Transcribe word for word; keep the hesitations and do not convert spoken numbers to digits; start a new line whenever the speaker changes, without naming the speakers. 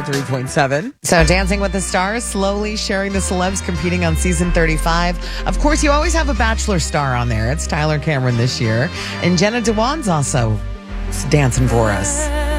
oh three point seven.
So Dancing with the Stars, slowly sharing the celebs competing on season thirty-five. Of course, you always have a Bachelor star on there. It's Tyler Cameron this year. And Jenna Dewan's also dancing for us.